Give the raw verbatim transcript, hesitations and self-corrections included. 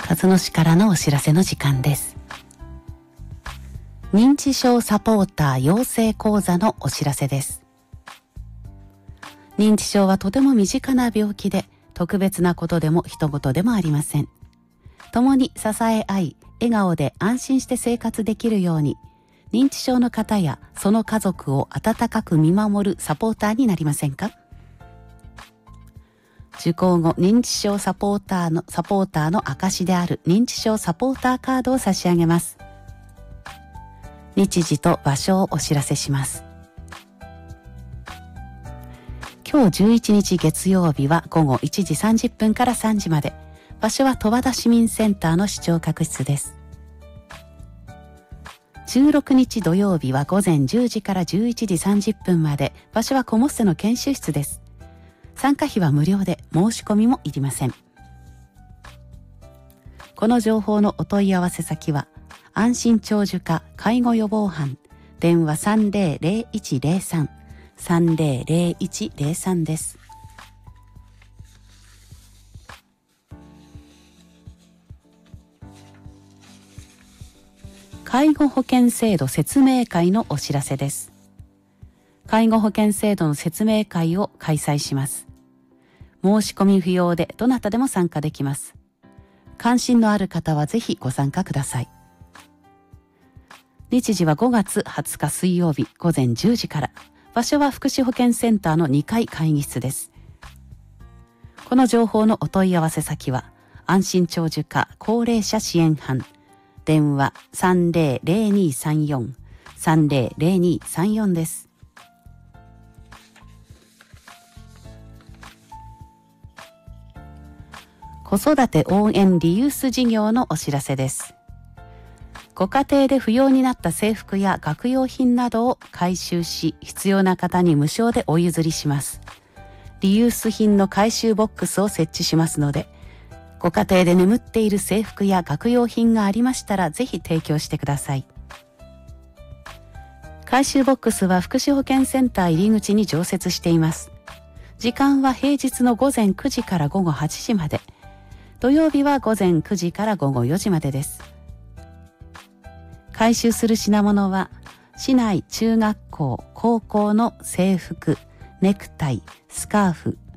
辰野市からのお知らせの時間です。認知症サポーター養成講座のお知らせです。認知症はとても身近な病気で、特別なことでも人事でもありません。共に支え合い、笑顔で安心して生活できるように、認知症の方やその家族を温かく見守るサポーターになりませんか？受講後、認知症サポーターのサポーターの証である認知症サポーターカードを差し上げます。日時と場所をお知らせします。今日じゅういちにち月曜日は午後いちじさんじゅっぷんからさんじまで。場所は十和田市民センターの視聴覚室です。じゅうろくにち土曜日は午前じゅうじからじゅういちじさんじゅっぷんまで。場所はコモッセの研修室です。参加費は無料で申し込みもいりません。この情報のお問い合わせ先は安心長寿科介護予防班、電話 さんぜろぜろいちぜろさん さんぜろぜろいちぜろさん です。介護保険制度説明会のお知らせです。介護保険制度の説明会を開催します。申し込み不要でどなたでも参加できます。関心のある方はぜひご参加ください。日時はごがつはつか水曜日午前じゅうじから。場所は福祉保健センターのにかい会議室です。この情報のお問い合わせ先は安心長寿科高齢者支援班、電話 さんぜろぜろにさんよん さんぜろぜろにさんよん です。子育て応援リユース事業のお知らせです。ご家庭で不要になった制服や学用品などを回収し、必要な方に無償でお譲りします。リユース品の回収ボックスを設置しますので、ご家庭で眠っている制服や学用品がありましたらぜひ提供してください。回収ボックスは福祉保健センター入り口に常設しています。時間は平日のごぜんくじからごごはちじまで。土曜日はごぜんくじからごごよじまでです。回収する品物は市内中学校高校の制服、ネクタイ、スカーフ、